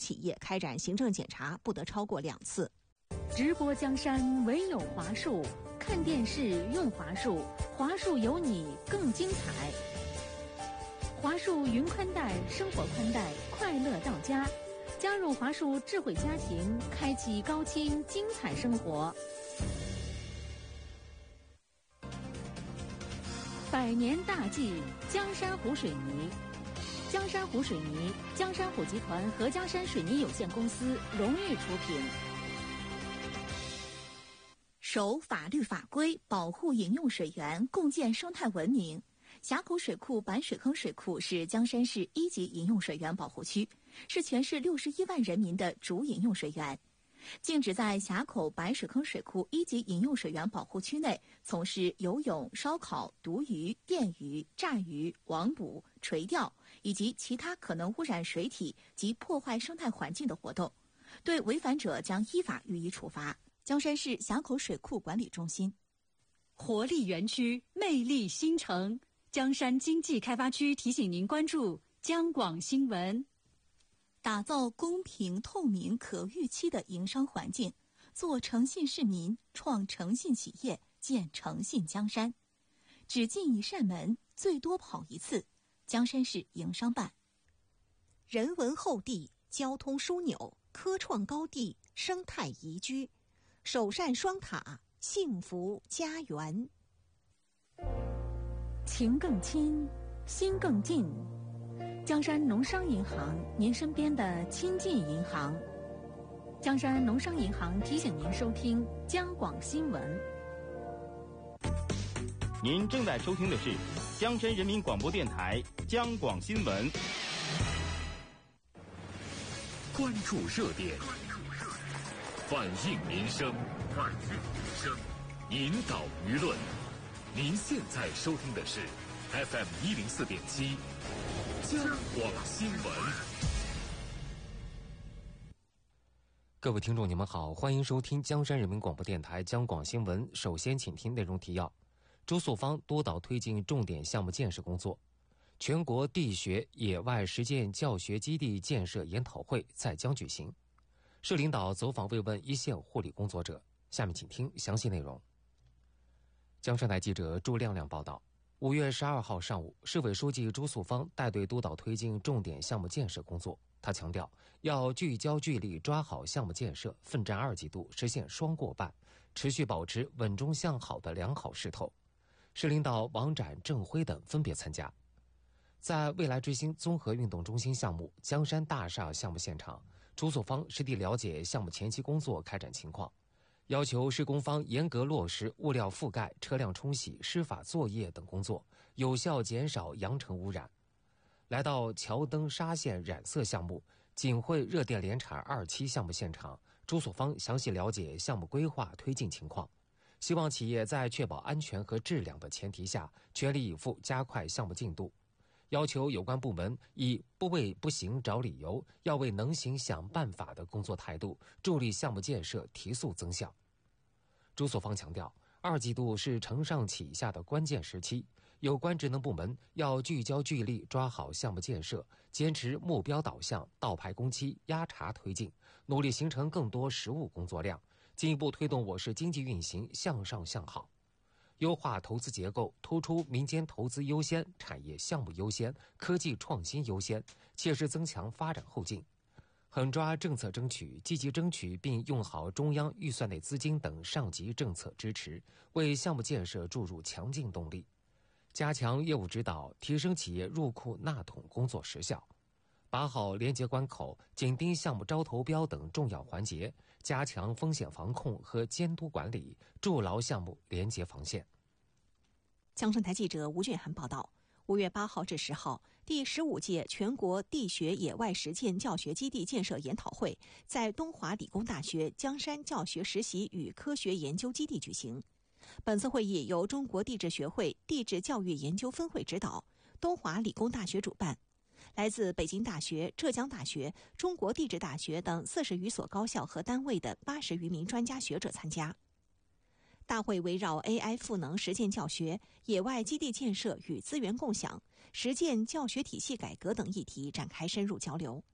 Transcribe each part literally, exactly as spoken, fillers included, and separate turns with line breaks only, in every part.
企业开展行政检查不得超过两次。
直播江山唯有华数，看电视用华数，华数有你更精彩。华数云宽带，生活宽带，快乐到家。加入华数智慧家庭，开启高清精彩生活。百年大计，江山湖水泥。江山湖水泥，江山湖集团和江山水泥有限公司荣誉出品。
守法律法规，保护饮用水源，共建生态文明。峡口水库板水坑水库是江山市一级饮用水源保护区，是全市六十一万人民的主饮用水源。禁止在峡口白水坑水库一级饮用水源保护区内从事游泳、烧烤、毒鱼、电鱼、炸鱼、网捕、垂钓以及其他可能污染水体及破坏生态环境的活动，对违反者将依法予以处罚。江山市峡口水库管理中心。
活力园区，魅力新城。江山经济开发区提醒您关注江广新闻。
打造公平、透明、可预期的营商环境，做诚信市民，创诚信企业，建诚信江山。只进一扇门，最多跑一次。江山市营商办。
人文厚地，交通枢纽，科创高地，生态宜居，首善双塔，幸福家园。
情更亲，心更近。江山农商银行，您身边的亲近银行。江山农商银行提醒您收听江广新闻。
您正在收听的是江山人民广播电台江广新闻。
关注热点，反映民生，反映民生，引导舆论。您现在收听的是 F M 一零四点七江广新闻。
各位听众，你们好，欢迎收听江山人民广播电台江广新闻。首先，请听内容提要：朱素芳督导推进重点项目建设工作。全国地学野外实践教学基地建设研讨会在江举行。市领导走访慰问一线护理工作者。下面请听详细内容。江山台记者朱亮亮报道，五月十二号上午，市委书记朱素芳带队督导推进重点项目建设工作。他强调，要聚焦聚力抓好项目建设，奋战二季度，实现双过半，持续保持稳中向好的良好势头。市领导王展、郑辉等分别参加。在未来之星综合运动中心项目江山大厦项目现场，朱素芳实地了解项目前期工作开展情况，要求施工方严格落实物料覆盖、车辆冲洗、施法作业等工作，有效减少扬尘污染。来到桥灯纱线染色项目锦汇热电联产二期项目现场，朱素芳详细了解项目规划推进情况，希望企业在确保安全和质量的前提下，全力以赴加快项目进度。要求有关部门以不为不行找理由，要为能行想办法的工作态度，助力项目建设提速增效。朱素芳强调，二季度是承上启下的关键时期，有关职能部门要聚焦聚力抓好项目建设，坚持目标导向，倒排工期，压茬推进，努力形成更多实务工作量，进一步推动我市经济运行向上向好。优化投资结构，突出民间投资优先、产业项目优先、科技创新优先，切实增强发展后劲，狠抓政策争取，积极争取并用好中央预算内资金等上级政策支持，为项目建设注入强劲动力。加强业务指导，提升企业入库纳桶工作时效，把好廉洁关口、紧盯项目招投标等重要环节，加强风险防控和监督管理，筑牢项目廉洁防线。
江山台记者吴俊涵报道，五月八号至十号，第十五届全国地学野外实践教学基地建设研讨会在东华理工大学江山教学实习与科学研究基地举行。本次会议由中国地质学会地质教育研究分会指导，东华理工大学主办，来自北京大学、浙江大学、中国地质大学等四十余所高校和单位的八十余名专家学者参加。大会围绕 A I 赋能实践教学、野外基地建设与资源共享、实践教学体系改革等议题展开深入交流。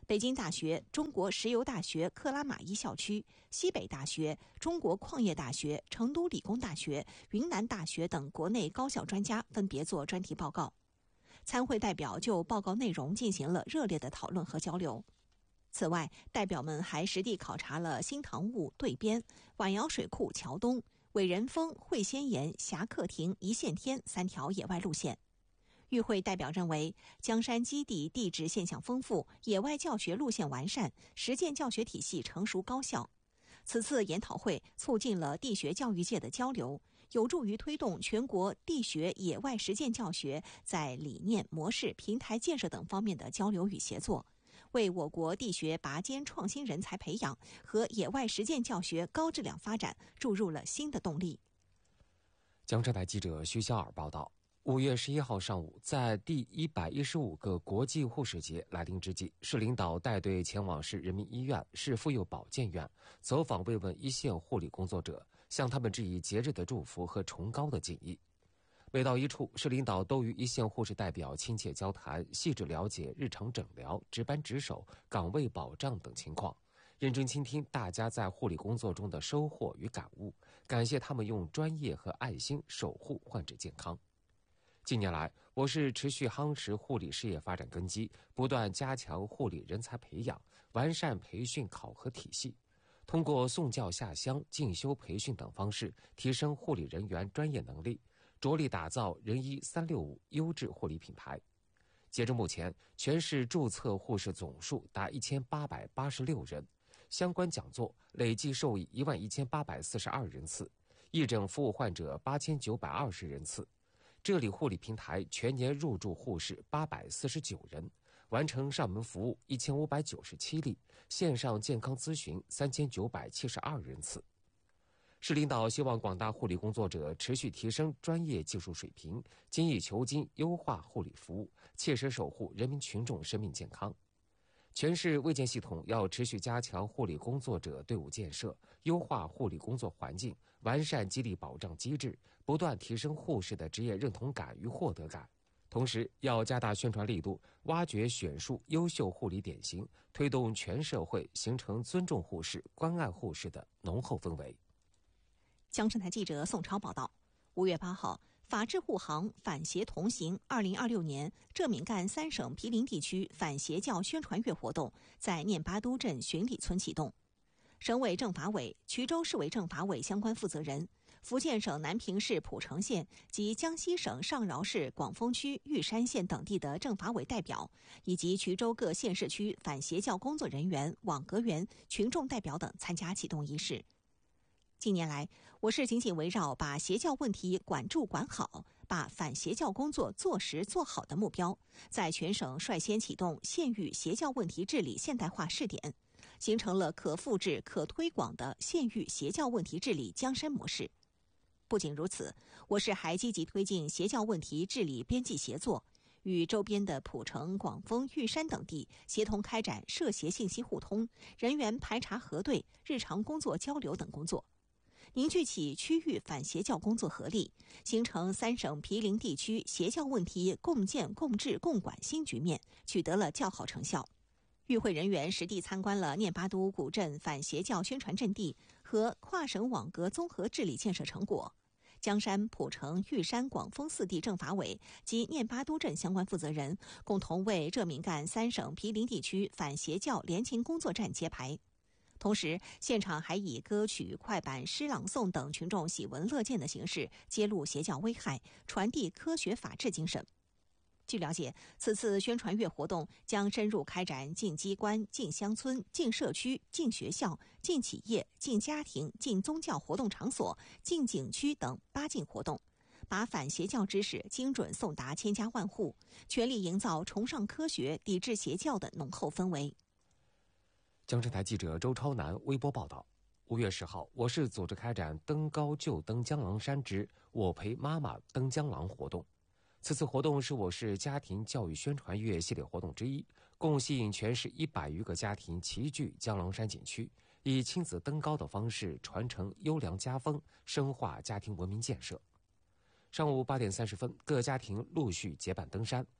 北京大学、中国石油大学克拉玛依校区、西北大学、中国矿业大学、成都理工大学、云南大学等国内高校专家分别做专题报告。参会代表就报告内容进行了热烈的讨论和交流。此外，代表们还实地考察了新塘坞、对边、碗窑水库桥东、伟人峰、会仙岩、侠客亭、一线天三条野外路线。与会代表认为，江山基地地质现象丰富，野外教学路线完善，实践教学体系成熟高效。此次研讨会促进了地学教育界的交流，有助于推动全国地学野外实践教学在理念、模式、平台建设等方面的交流与协作，为我国地学拔尖创新人才培养和野外实践教学高质量发展注入了新的动力。
江浙台记者徐小尔报道。五月十一号上午，在第一百一十五个国际护士节来临之际，市领导带队前往市人民医院、市妇幼保健院，走访慰问一线护理工作者，向他们致以节日的祝福和崇高的敬意。每到一处，市领导都与一线护士代表亲切交谈，细致了解日常诊疗、值班值守、岗位保障等情况，认真倾听大家在护理工作中的收获与感悟，感谢他们用专业和爱心守护患者健康。近年来，我市持续夯实护理事业发展根基，不断加强护理人才培养，完善培训考核体系，通过送教下乡、进修培训等方式，提升护理人员专业能力，着力打造人医三六五优质护理品牌。截至目前，全市注册护士总数达一千八百八十六人，相关讲座累计受益一万一千八百四十二人次，义诊服务患者八千九百二十人次。这里护理平台全年入驻护士八百四十九人，完成上门服务一千五百九十七例，线上健康咨询三千九百七十二人次。市领导希望广大护理工作者持续提升专业技术水平，精益求精，优化护理服务，切实守护人民群众生命健康。全市卫健系统要持续加强护理工作者队伍建设，优化护理工作环境，完善激励保障机制，不断提升护士的职业认同感与获得感。同时，要加大宣传力度，挖掘选树优秀护理典型，推动全社会形成尊重护士、关爱护士的浓厚氛围。
江浙台记者宋超报道。五月八号，法治护航，反邪同行二零二六年浙闽赣三省毗邻地区反邪教宣传月活动在念巴都镇巡礼村启动。省委政法委、衢州市委政法委相关负责人、福建省南平市浦城县及江西省上饶市广丰区玉山县等地的政法委代表，以及衢州各县市区反邪教工作人员、网格员、群众代表等参加启动仪式。近年来，我市紧紧围绕把邪教问题管住管好，把反邪教工作做实做好的目标，在全省率先启动县域邪教问题治理现代化试点，形成了可复制、可推广的县域邪教问题治理江山模式。不仅如此，我市还积极推进邪教问题治理边际协作，与周边的浦城、广丰、玉山等地协同开展涉邪信息互通、人员排查核对、日常工作交流等工作，凝聚起区域反邪教工作合力，形成三省毗邻地区邪教问题共建共治共管新局面，取得了较好成效。与会人员实地参观了念巴都古镇反邪教宣传阵地和跨省网格综合治理建设成果。江山、浦城、玉山、广丰四地政法委及念巴都镇相关负责人共同为浙闽赣三省毗邻地区反邪教联勤工作站揭牌。同时，现场还以歌曲、快板、诗朗诵等群众喜闻乐见的形式揭露邪教危害，传递科学法治精神。据了解，此次宣传月活动将深入开展进机关、进乡村、进社区、进学校、进企业、进家庭、进宗教活动场所、进景区等八进活动，把反邪教知识精准送达千家万户，全力营造崇尚科学、抵制邪教的浓厚氛围。
江浙台记者周超南微博报道。五月十号，我市组织开展登高就登江郎山之我陪妈妈登江郎活动。此次活动是我市家庭教育宣传月系列活动之一，共吸引全市一百余个家庭齐聚江郎山景区，以亲子登高的方式传承优良家风，深化家庭文明建设。上午八点三十分，各家庭陆续结伴登山。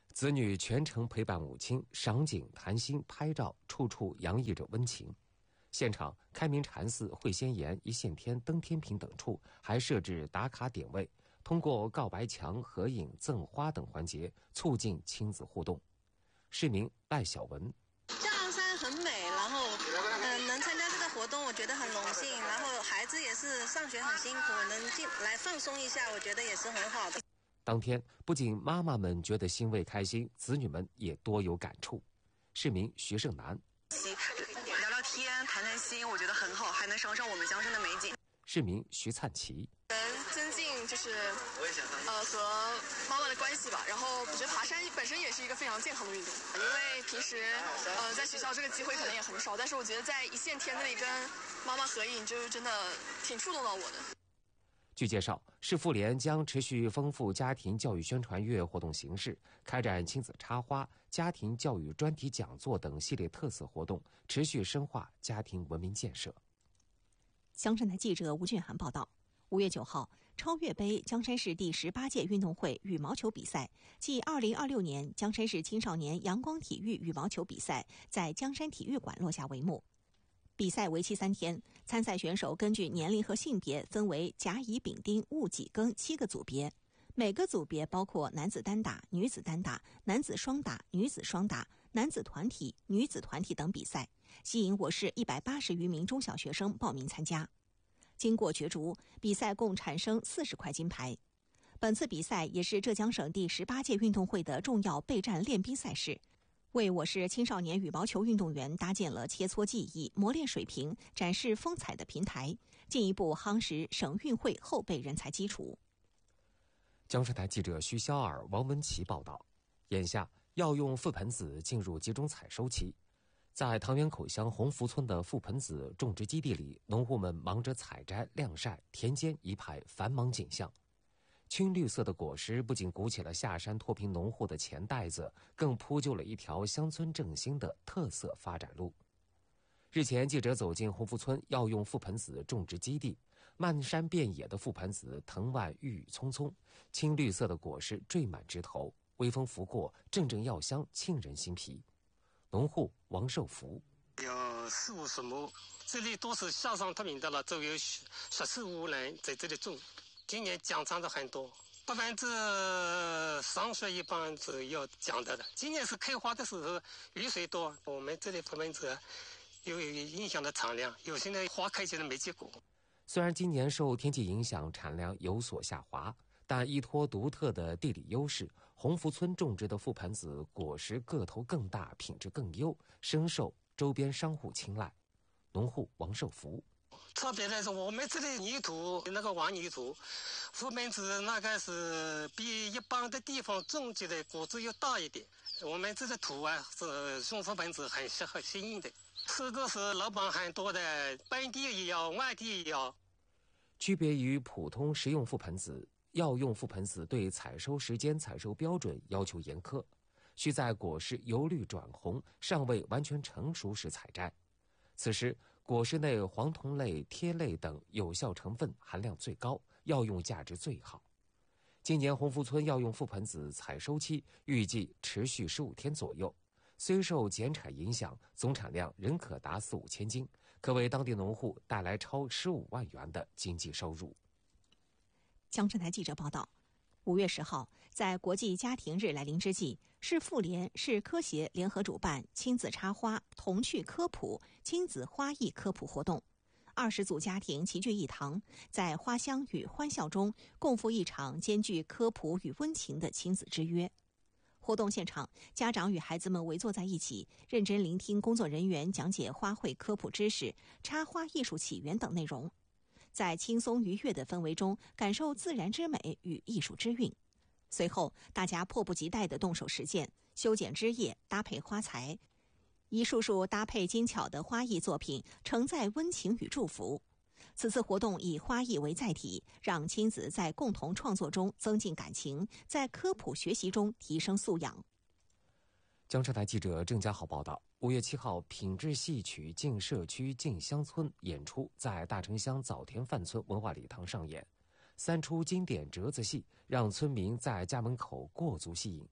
子女全程陪伴母亲，赏景谈心拍照，处处洋溢着温情。现场开明禅寺、会仙岩、一线天、登天坪等处还设置打卡点位，通过告白墙、合影、赠花等环节，促进亲子互动。市民赖小文：
象山很美，然后嗯、呃，能参加这个活动，我觉得很荣幸。然后孩子也是上学很辛苦，能进来放松一下，我觉得也是很好的。
当天不仅妈妈们觉得欣慰开心，子女们也多有感触。市民徐胜男：
聊聊天谈谈心，我觉得很好，还能赏赏我们江山的美景。
市民徐灿奇：
能增进就是呃和妈妈的关系吧。然后我觉得爬山本身也是一个非常健康的运动，因为平时呃在学校这个机会可能也很少，但是我觉得在一线天那里跟妈妈合影，就是真的挺触动到我的。
据介绍，市妇联将持续丰富家庭教育宣传月活动形式，开展亲子插花、家庭教育专题讲座等系列特色活动，持续深化家庭文明建设。
江山台记者吴俊涵报道。五月九号，超越杯江山市第十八届运动会羽毛球比赛暨二零二六年江山市青少年阳光体育羽毛球比赛在江山体育馆落下帷幕。比赛为期三天，参赛选手根据年龄和性别分为甲乙丙丁戊己庚七个组别，每个组别包括男子单打、女子单打、男子双打、女子双打、男子团体、女子团体等比赛，吸引我市一百八十余名中小学生报名参加。经过角逐，比赛共产生四十块金牌。本次比赛也是浙江省第十八届运动会的重要备战练兵赛事，为我市青少年羽毛球运动员搭建了切磋技艺、磨练水平、展示风采的平台，进一步夯实省运会后备人才基础。
江山台记者徐肖尔、王文琪报道。眼下药用覆盆子进入集中采收期，在唐园口乡鸿福村的覆盆子种植基地里，农户们忙着采摘、晾晒，田间一派繁忙景象。青绿色的果实不仅鼓起了下山脱贫农户的钱袋子，更铺就了一条乡村振兴的特色发展路。日前，记者走进鸿福村药用覆盆子种植基地，漫山遍野的覆盆子藤蔓郁郁葱葱，青绿色的果实缀满枝头，微风拂过，阵阵药香沁人心脾。农户王寿福：
有四五十亩，这里都是下上脱贫的了，都有十四五人在这里种。今年奖长的很多，百分之三十一般是要奖的的。今年是开花的时候，雨水多，我们这里覆盆子又影响了产量，有些呢花开起来没结果。
虽然今年受天气影响，产量有所下滑，但依托独特的地理优势，鸿福村种植的覆盆子果实个头更大，品质更优，深受周边商户青睐。农户王寿福：
特别的是，我们这里泥土那个黄泥土，覆盆子那个是比一般的地方种植的果子要大一点。我们这个土啊，是种覆盆子很适合适应的。这个是老板很多的，本地也要，外地也要。
区别于普通食用覆盆子，药用覆盆子对采收时间、采收标准要求严苛，需在果实由绿转红、尚未完全成熟时采摘。此时，果实内黄酮类、萜类等有效成分含量最高，药用价值最好。今年鸿福村药用覆盆子采收期预计持续十五天左右，虽受减产影响，总产量仍可达四五千斤，可为当地农户带来超十五万元的经济收入。
江山台记者报道。五月十号，在国际家庭日来临之际，市妇联、市科协联合主办亲子插花、童趣科普、亲子花艺科普活动。二十组家庭齐聚一堂，在花香与欢笑中共赴一场兼具科普与温情的亲子之约。活动现场，家长与孩子们围坐在一起，认真聆听工作人员讲解花卉科普知识、插花艺术起源等内容。在轻松愉悦的氛围中，感受自然之美与艺术之韵。随后，大家迫不及待地动手实践，修剪枝叶，搭配花材，一束束搭配精巧的花艺作品，承载温情与祝福。此次活动以花艺为载体，让亲子在共同创作中增进感情，在科普学习中提升素养。
江浙台记者郑家豪报道。五月七号，品质戏曲进社区进乡村演出在大城乡枣田范村文化礼堂上演，三出经典折子戏让村民在家门口过足戏瘾。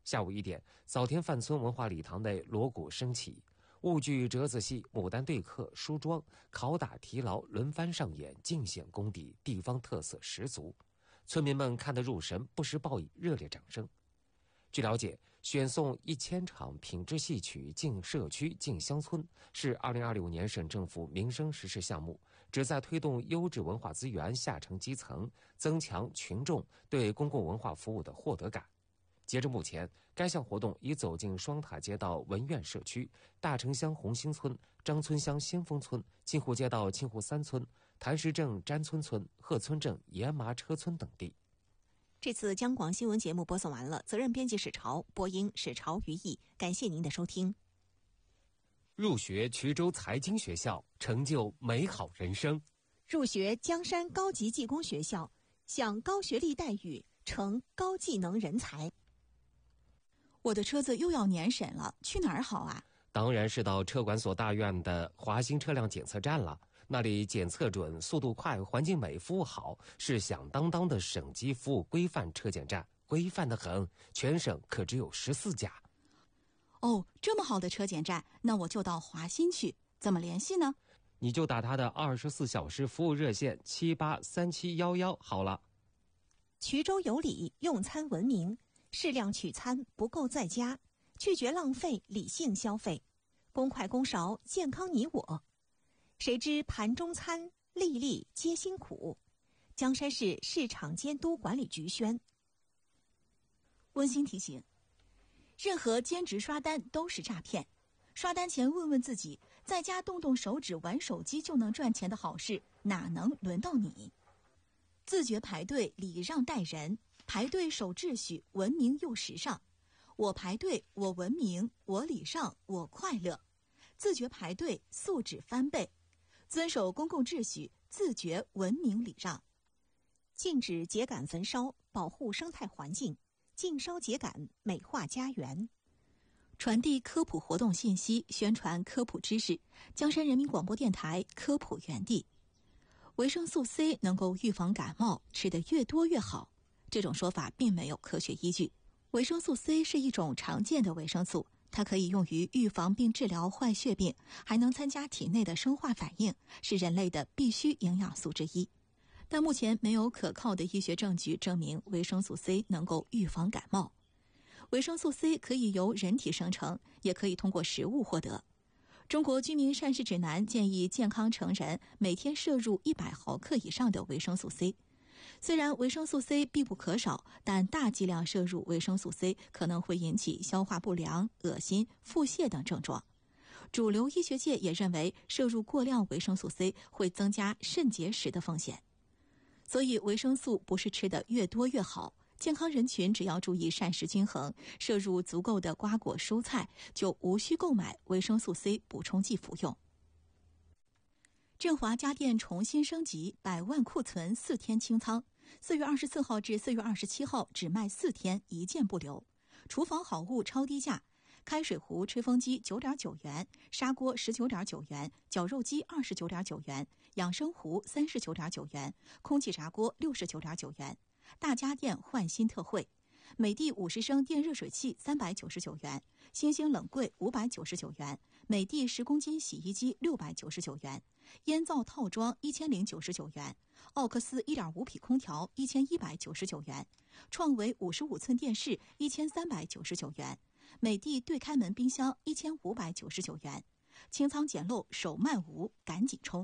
下午一点，早田范村文化礼堂内锣鼓升起，婺剧、折子戏、牡丹对客、梳妆、拷打提牢轮番上演，尽显功底，地方特色十足。村民们看得入神，不时报以热烈掌声。据了解，选送一千场品质戏曲进社区、进乡村，是二零二六年省政府民生实事项目，旨在推动优质文化资源下沉基层，增强群众对公共文化服务的获得感。截至目前，该项活动已走进双塔街道文苑社区、大城乡红星村、张村乡先锋村、清湖街道清湖三村、潭石镇詹村村、鹤村镇野马车村等地。
这次江广新闻节目播送完了，责任编辑史潮，播音史潮于毅，感谢您的收听。
入学衢州财经学校，成就美好人生。
入学江山高级技工学校，享高学历待遇，成高技能人才。
我的车子又要年审了，去哪儿好啊？
当然是到车管所大院的华新车辆检测站了。那里检测准、速度快、环境美、服务好，是响当当的省级服务规范车检站，规范得很，全省可只有十四家。
哦，这么好的车检站，那我就到华新去。怎么联系呢？
你就打他的二十四小时服务热线七八三七幺幺好了。
衢州有礼，用餐文明，适量取餐，不够在家，拒绝浪费，理性消费，公筷公勺，健康你我。谁知盘中餐，粒粒皆辛苦。江山市市场监督管理局宣。
温馨提醒：任何兼职刷单都是诈骗。刷单前问问自己，在家动动手指玩手机就能赚钱的好事，哪能轮到你？自觉排队，礼让待人，排队守秩序，文明又时尚。我排队，我文明，我礼让，我快乐。自觉排队，素质翻倍。遵守公共秩序，自觉文明礼让。
禁止秸秆焚烧，保护生态环境；禁烧秸秆，美化家园。
传递科普活动信息，宣传科普知识。江山人民广播电台科普园地。维生素 C 能够预防感冒，吃得越多越好。这种说法并没有科学依据。维生素 C 是一种常见的维生素，它可以用于预防并治疗坏血病，还能参加体内的生化反应，是人类的必需营养素之一。但目前没有可靠的医学证据证明维生素 C 能够预防感冒。维生素 C 可以由人体生成，也可以通过食物获得。中国居民膳食指南建议健康成人每天摄入一百毫克以上的维生素 C。虽然维生素 C 必不可少，但大剂量摄入维生素 C 可能会引起消化不良、恶心、腹泻等症状。主流医学界也认为，摄入过量维生素 C 会增加肾结石的风险。所以，维生素不是吃得越多越好。健康人群只要注意膳食均衡，摄入足够的瓜果蔬菜，就无需购买维生素 C 补充剂服用。振华家电重新升级，百万库存四天清仓。四月二十四号至四月二十七号只卖四天，一件不留。厨房好物超低价，开水壶、吹风机九点九元，砂锅十九点九元，绞肉机二十九点九元，养生壶三十九点九元，空气炸锅六十九点九元。大家电换新特惠，美的五十升电热水器三百九十九元，星星冷柜五百九十九元，美的十公斤洗衣机六百九十九元，烟灶套装一千零九十九元，奥克斯一点五匹空调一千一百九十九元，创维五十五寸电视一千三百九十九元，美的对开门冰箱一千五百九十九元。清仓捡漏手慢无，赶紧冲！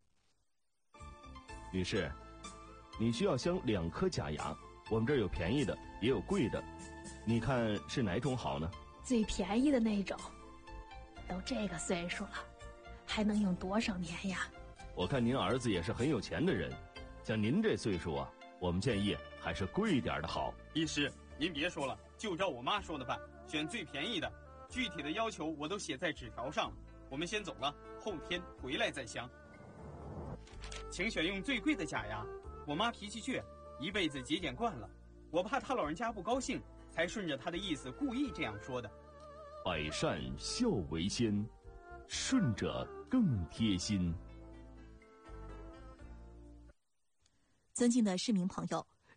女士，你需要镶两颗假牙，我们这儿有便宜的，也有贵的，你看是哪种好呢？
最便宜的那种。都这个岁数了，还能用多少年呀？
我看您儿子也是很有钱的人，像您这岁数啊，我们建议还是贵点的好。
医师，您别说了，就照我妈说的办，选最便宜的，具体的要求我都写在纸条上了。我们先走了，后天回来再镶。请选用最贵的假牙。我妈脾气倔，一辈子节俭惯了，我怕她老人家不高兴，才顺着她的意思故意这样说的。
百善孝为先，顺着更贴心。
尊敬的市民朋友，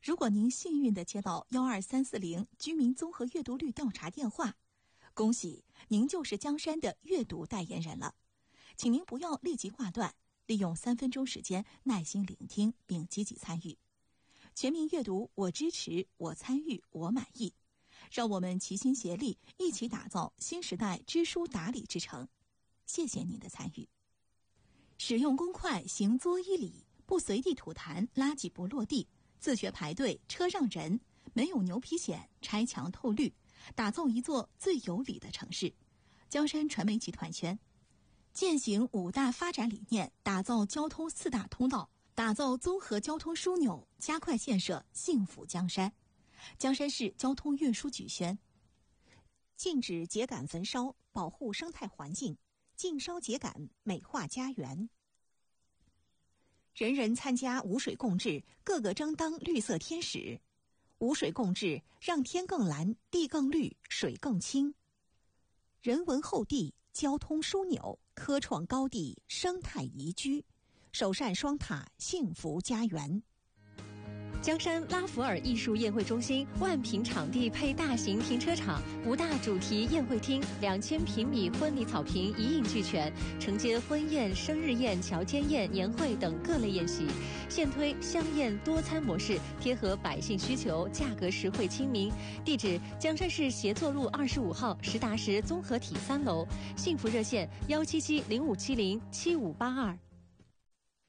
如果您幸运地接到幺二三四零居民综合阅读率调查电话，恭喜您就是江山的阅读代言人了。请您不要立即挂断，利用三分钟时间耐心聆听并积极参与。全民阅读，我支持，我参与，我满意。让我们齐心协力，一起打造新时代知书达理之城。谢谢您的参与。使用公筷行作一礼，不随地吐痰，垃圾不落地，自觉排队，车让人，没有牛皮癣，拆墙透绿，打造一座最有礼的城市。江山传媒集团圈践行五大发展理念，打造交通四大通道，打造综合交通枢纽，加快建设幸福江山。江山市交通运输局宣：
禁止秸秆焚烧，保护生态环境，禁烧秸秆，美化家园。人人参加无水共治，个个争当绿色天使。无水共治，让天更蓝，地更绿，水更清。人文厚地，交通枢纽，科创高地，生态宜居，首善双塔，幸福家园。
江山拉弗尔艺术宴会中心万平场地配大型停车场，五大主题宴会厅，两千平米婚礼草坪一应俱全，承接婚宴、生日宴、乔间宴、年会等各类宴席。现推香宴多餐模式，贴合百姓需求，价格实惠亲民。地址：江山市协作路二十五号实达实综合体三楼。幸福热线：幺七七零五七零七五八二。